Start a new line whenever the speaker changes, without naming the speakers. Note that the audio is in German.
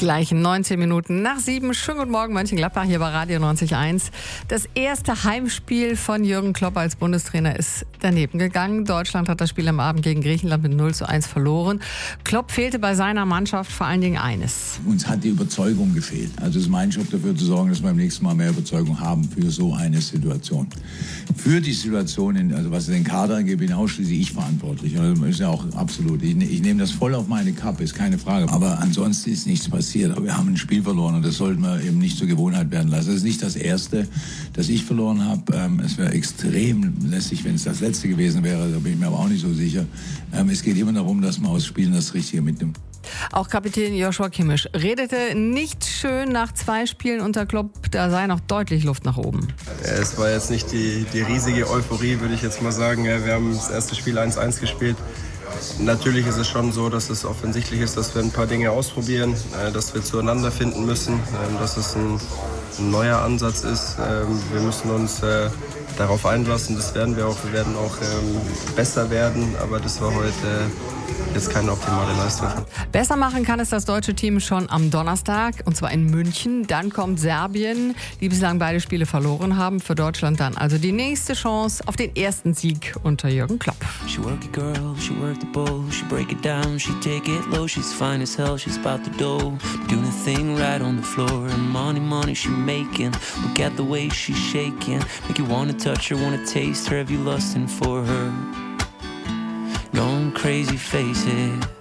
Gleich 19 Minuten nach 7. Schönen guten Morgen, Mönchengladbach, hier bei Radio 90.1. Das erste Heimspiel von Jürgen Klopp als Bundestrainer ist daneben gegangen. Deutschland hat das Spiel am Abend gegen Griechenland mit 0:1 verloren. Klopp fehlte bei seiner Mannschaft vor allen Dingen eines.
Uns hat die Überzeugung gefehlt. Also es ist mein Job, dafür zu sorgen, dass wir beim nächsten Mal mehr Überzeugung haben für so eine Situation. Für die Situation, also was den Kader angeht, bin ausschließlich ich verantwortlich. Also ist ja auch absolut. Ich nehme das voll auf meine Kappe, ist keine Frage. Aber ansonsten ist nichts passiert. Aber wir haben ein Spiel verloren und das sollten wir eben nicht zur Gewohnheit werden lassen. Das ist nicht das erste, das ich verloren habe. Es wäre extrem lässig, wenn es das letzte gewesen wäre. Da bin ich mir aber auch nicht so sicher. Es geht immer darum, dass man aus Spielen das Richtige mitnimmt.
Auch Kapitän Joshua Kimmich redete nicht schön nach 2 Spielen unter Klopp. Da sei noch deutlich Luft nach oben.
Es war jetzt nicht die riesige Euphorie, würde ich jetzt mal sagen. Wir haben das erste Spiel 1:1 gespielt. Natürlich ist es schon so, dass es offensichtlich ist, dass wir ein paar Dinge ausprobieren, dass wir zueinander finden müssen, dass es ein neuer Ansatz ist. Wir müssen uns darauf einlassen, das werden wir auch. Wir werden auch besser werden, aber das war heute jetzt keine optimale Leistung.
Besser machen kann es das deutsche Team schon am Donnerstag, und zwar in München. Dann kommt Serbien, die bislang beide Spiele verloren haben. Für Deutschland dann also die nächste Chance auf den ersten Sieg unter Jürgen Klopp.
She work it girl, she work the bowl, she break it down, she take it low, she's fine as hell, she's about the dough, doing a thing right on the floor, and money she making, look at the way she's shaking, make you wanna touch her, wanna taste her, have you lusting for her, going crazy, face it.